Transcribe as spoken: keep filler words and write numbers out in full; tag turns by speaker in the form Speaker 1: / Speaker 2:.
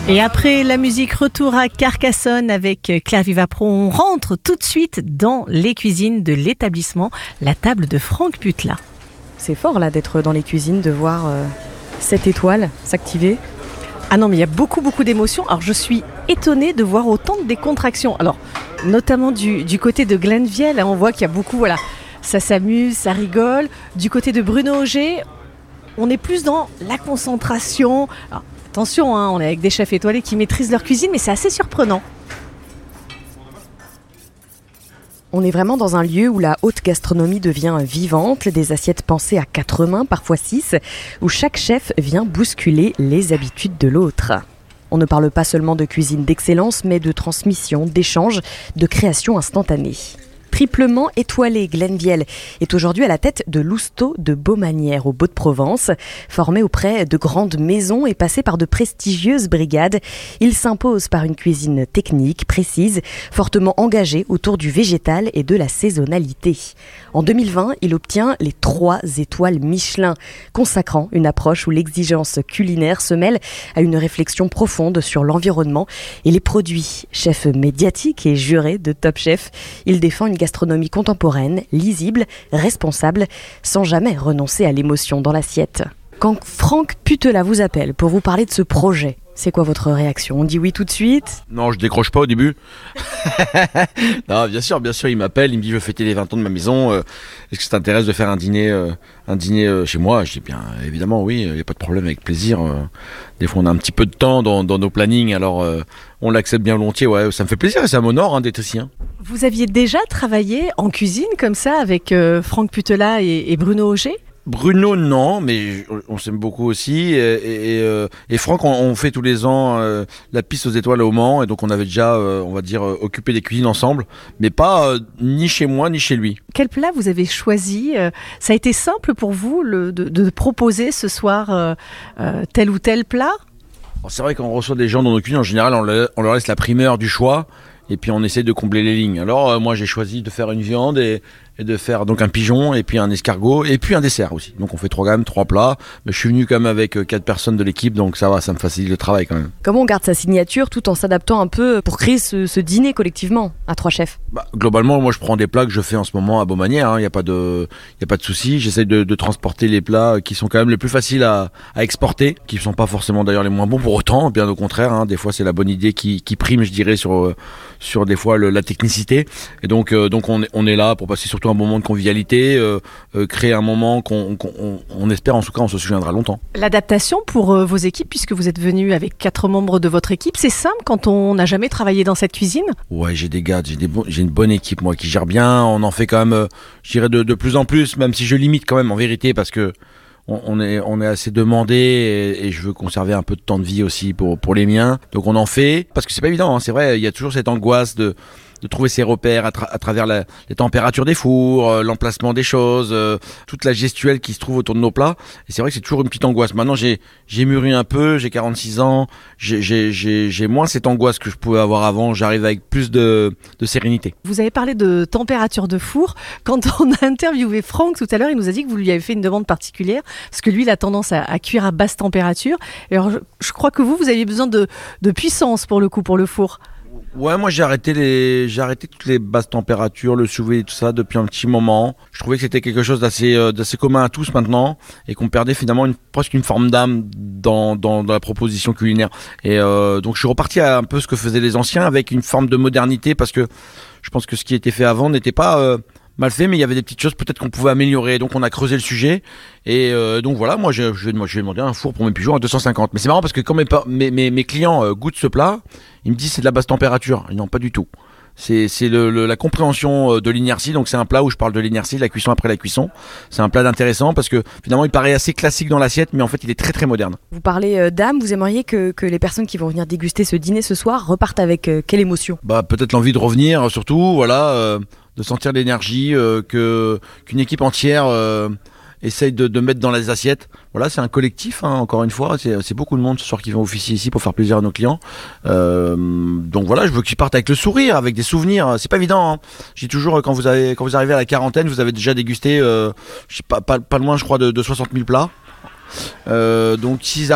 Speaker 1: Et après la musique, retour à Carcassonne avec Claire Vivapro. On rentre tout de suite dans les cuisines de l'établissement, la table de Franck Putela.
Speaker 2: C'est fort là d'être dans les cuisines, de voir euh, cette étoile s'activer.
Speaker 1: Ah non, mais il y a beaucoup beaucoup d'émotions. Alors je suis étonnée de voir autant de décontraction. Alors notamment du, du côté de Glennevielle, hein, on voit qu'il y a beaucoup, voilà, ça s'amuse, ça rigole. Du côté de Bruno Auger, on est plus dans la concentration. Alors, attention, hein, on est avec des chefs étoilés qui maîtrisent leur cuisine, mais c'est assez surprenant.
Speaker 2: On est vraiment dans un lieu où la haute gastronomie devient vivante, des assiettes pensées à quatre mains, parfois six, où chaque chef vient bousculer les habitudes de l'autre. On ne parle pas seulement de cuisine d'excellence, mais de transmission, d'échange, de création instantanée. Triplement étoilé, Glennevielle est aujourd'hui à la tête de l'Ousto de Baumanière au Baux-de-Provence. Formé auprès de grandes maisons et passé par de prestigieuses brigades, il s'impose par une cuisine technique, précise, fortement engagée autour du végétal et de la saisonnalité. En deux mille vingt, il obtient les trois étoiles Michelin, consacrant une approche où l'exigence culinaire se mêle à une réflexion profonde sur l'environnement et les produits. Chef médiatique et juré de Top Chef, il défend une gastronomie contemporaine, lisible, responsable, sans jamais renoncer à l'émotion dans l'assiette. Quand Franck Putela vous appelle pour vous parler de ce projet, c'est quoi votre réaction ? On dit oui tout de suite ?
Speaker 3: Non, je décroche pas au début. Non, bien sûr, bien sûr, il m'appelle, il me dit je veux fêter les vingt ans de ma maison. Euh, est-ce que ça t'intéresse de faire un dîner, euh, un dîner euh, chez moi ? Je dis bien évidemment oui, il n'y a pas de problème, avec plaisir. Euh, des fois on a un petit peu de temps dans, dans nos plannings, alors euh, on l'accepte bien volontiers. Ouais, ça me fait plaisir et ça m'honore hein, d'être ici. Hein.
Speaker 1: Vous aviez déjà travaillé en cuisine comme ça avec euh, Franck Putela et, et Bruno Auger ?
Speaker 3: Bruno, non, mais on s'aime beaucoup aussi. Et, et, et, et Franck, on, on fait tous les ans euh, la piste aux étoiles au Mans. Et donc, on avait déjà, euh, on va dire, euh, occupé des cuisines ensemble. Mais pas euh, ni chez moi, ni chez lui.
Speaker 1: Quel plat vous avez choisi ? Ça a été simple pour vous le, de, de proposer ce soir euh, euh, tel ou tel plat ?
Speaker 3: Alors, c'est vrai qu'on reçoit des gens dans nos cuisines. En général, on, le, on leur laisse la primeur du choix. Et puis, on essaie de combler les lignes. Alors, euh, moi, j'ai choisi de faire une viande et... et de faire donc un pigeon et puis un escargot et puis un dessert aussi. Donc on fait trois gammes, trois plats. Mais je suis venu quand même avec quatre personnes de l'équipe, donc ça va, ça me facilite le travail quand même.
Speaker 2: Comment on garde sa signature tout en s'adaptant un peu pour créer ce, ce dîner collectivement à trois chefs ?
Speaker 3: Bah, globalement, moi je prends des plats que je fais en ce moment à Baumanière, il hein, n'y a pas de, y a pas de souci. J'essaie de, de transporter les plats qui sont quand même les plus faciles à, à exporter, qui ne sont pas forcément d'ailleurs les moins bons pour autant, bien au contraire. Hein, des fois c'est la bonne idée qui, qui prime, je dirais, sur, sur des fois le, la technicité. Et donc, euh, donc on, est, on est là pour passer surtout un moment de convivialité, euh, euh, créer un moment qu'on, qu'on on, on espère, en tout cas on se souviendra longtemps.
Speaker 1: L'adaptation pour euh, vos équipes, puisque vous êtes venu avec quatre membres de votre équipe, c'est simple quand on n'a jamais travaillé dans cette cuisine ?
Speaker 3: Ouais, j'ai des gars, j'ai, des bo- j'ai une bonne équipe moi qui gère bien, on en fait quand même, euh, je dirais de, de plus en plus, même si je limite quand même en vérité parce que on, on, est, on est assez demandé et, et je veux conserver un peu de temps de vie aussi pour, pour les miens, donc on en fait, parce que c'est pas évident, hein, c'est vrai, il y a toujours cette angoisse de de trouver ses repères à, tra- à travers la, les températures des fours, euh, l'emplacement des choses, euh, toute la gestuelle qui se trouve autour de nos plats. Et c'est vrai que c'est toujours une petite angoisse. Maintenant, j'ai, j'ai mûri un peu, j'ai quarante-six ans, j'ai, j'ai, j'ai, j'ai moins cette angoisse que je pouvais avoir avant. J'arrive avec plus de, de sérénité.
Speaker 1: Vous avez parlé de température de four. Quand on a interviewé Franck tout à l'heure, il nous a dit que vous lui avez fait une demande particulière, parce que lui, il a tendance à, à cuire à basse température. Et alors, je, je crois que vous, vous aviez besoin de, de puissance pour le coup, pour le four.
Speaker 3: Ouais, moi j'ai arrêté les, j'ai arrêté toutes les basses températures, le sous-vide et tout ça depuis un petit moment. Je trouvais que c'était quelque chose d'assez, euh, d'assez commun à tous maintenant et qu'on perdait finalement une, presque une forme d'âme dans, dans, dans la proposition culinaire. Et euh, donc je suis reparti à un peu ce que faisaient les anciens avec une forme de modernité parce que je pense que ce qui était fait avant n'était pas euh, mal fait, mais il y avait des petites choses peut-être qu'on pouvait améliorer. Donc on a creusé le sujet et euh, donc voilà, moi je, je, moi, je vais demander un four pour mes pigeons à deux cent cinquante. Mais c'est marrant parce que quand mes, mes, mes, mes clients euh, goûtent ce plat, ils me disent c'est de la basse température. Non, pas du tout. C'est, c'est le, le, la compréhension de l'inertie. Donc c'est un plat où je parle de l'inertie, de la cuisson après la cuisson. C'est un plat d'intéressant parce que finalement il paraît assez classique dans l'assiette, mais en fait il est très très moderne.
Speaker 2: Vous parlez euh, d'âme, vous aimeriez que, que les personnes qui vont venir déguster ce dîner ce soir repartent avec euh, quelle émotion ?
Speaker 3: Bah peut-être l'envie de revenir, surtout, voilà, euh, de sentir l'énergie euh, que qu'une équipe entière euh, essaye de, de mettre dans les assiettes. Voilà, c'est un collectif, hein, encore une fois, c'est, c'est beaucoup de monde ce soir qui vont officier ici pour faire plaisir à nos clients. Euh, donc voilà, je veux qu'ils partent avec le sourire, avec des souvenirs. C'est pas évident. Hein. Je dis toujours, quand vous avez, quand vous arrivez à la quarantaine, vous avez déjà dégusté, euh, je sais pas, pas, pas loin, je crois, de, de soixante mille plats. Euh, donc s'ils